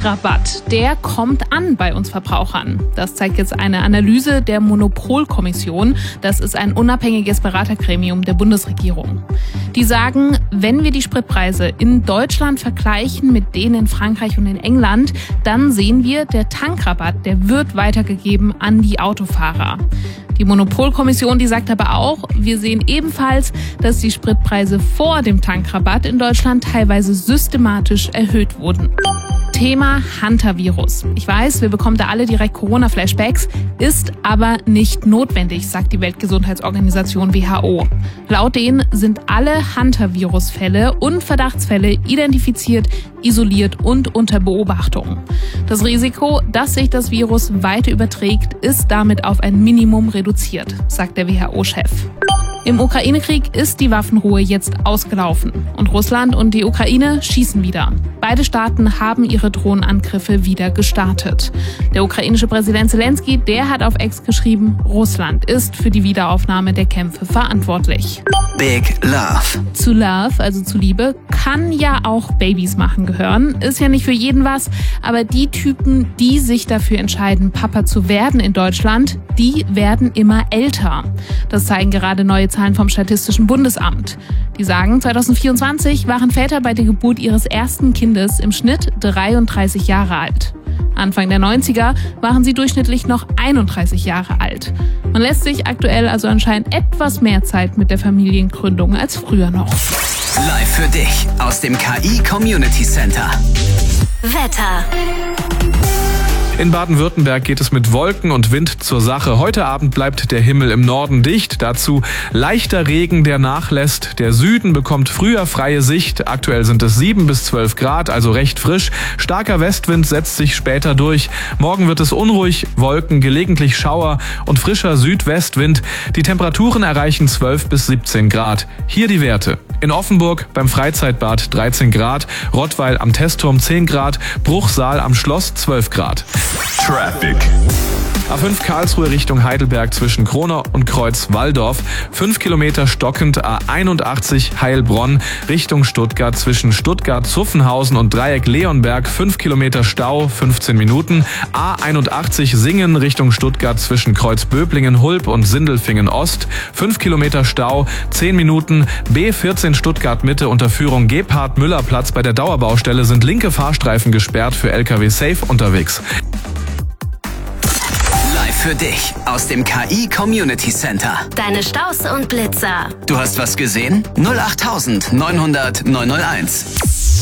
Tankrabatt, der kommt an bei uns Verbrauchern. Das zeigt jetzt eine Analyse der Monopolkommission. Das ist ein unabhängiges Beratergremium der Bundesregierung. Die sagen, wenn wir die Spritpreise in Deutschland vergleichen mit denen in Frankreich und in England, dann sehen wir, der Tankrabatt, der wird weitergegeben an die Autofahrer. Die Monopolkommission, die sagt aber auch, wir sehen ebenfalls, dass die Spritpreise vor dem Tankrabatt in Deutschland teilweise systematisch erhöht wurden. Thema Hantavirus. Ich weiß, wir bekommen da alle direkt Corona-Flashbacks, ist aber nicht notwendig, sagt die Weltgesundheitsorganisation WHO. Laut denen sind alle Hantavirus-Fälle und Verdachtsfälle identifiziert, isoliert und unter Beobachtung. Das Risiko, dass sich das Virus weiter überträgt, ist damit auf ein Minimum reduziert, sagt der WHO-Chef. Im Ukraine-Krieg ist die Waffenruhe jetzt ausgelaufen und Russland und die Ukraine schießen wieder. Beide Staaten haben ihre Drohnenangriffe wieder gestartet. Der ukrainische Präsident Zelensky, der hat auf X geschrieben, Russland ist für die Wiederaufnahme der Kämpfe verantwortlich. Big Love. Zu Love, also zu Liebe, kann ja auch Babys machen gehören. Ist ja nicht für jeden was, aber die Typen, die sich dafür entscheiden, Papa zu werden in Deutschland, die werden immer älter. Das zeigen gerade neue Zahlen vom Statistischen Bundesamt. Die sagen, 2024 waren Väter bei der Geburt ihres ersten Kindes im Schnitt 33 Jahre alt. Anfang der 90er waren sie durchschnittlich noch 31 Jahre alt. Man lässt sich aktuell also anscheinend etwas mehr Zeit mit der Familiengründung als früher noch. Live für dich aus dem KI Community Center. Wetter. In Baden-Württemberg geht es mit Wolken und Wind zur Sache. Heute Abend bleibt der Himmel im Norden dicht. Dazu leichter Regen, der nachlässt. Der Süden bekommt früher freie Sicht. Aktuell sind es 7 bis 12 Grad, also recht frisch. Starker Westwind setzt sich später durch. Morgen wird es unruhig, Wolken, gelegentlich Schauer und frischer Südwestwind. Die Temperaturen erreichen 12 bis 17 Grad. Hier die Werte. In Offenburg beim Freizeitbad 13 Grad, Rottweil am Testturm 10 Grad, Bruchsal am Schloss 12 Grad. Traffic. A5 Karlsruhe Richtung Heidelberg zwischen Kronau und Kreuz-Walldorf. 5 Kilometer stockend. A81 Heilbronn Richtung Stuttgart zwischen Stuttgart-Zuffenhausen und Dreieck Leonberg. 5 Kilometer Stau, 15 Minuten. A81 Singen Richtung Stuttgart zwischen Kreuzböblingen-Hulb und Sindelfingen-Ost. 5 Kilometer Stau, 10 Minuten. B14 Stuttgart Mitte unter Führung Gebhard-Müller-Platz bei der Dauerbaustelle sind linke Fahrstreifen gesperrt, für LKW safe unterwegs. Für dich aus dem KI Community Center. Deine Staus und Blitzer. Du hast was gesehen? 08900 901.